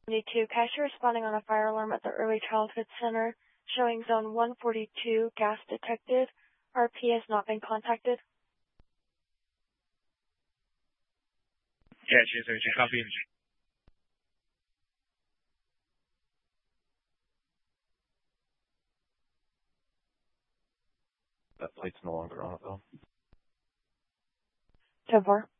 72, cashier responding on a fire alarm at the Early Childhood Center showing zone 142, gas detected. RP has not been contacted. Cashier 72, copy. That plate's no longer on it though. 10-4.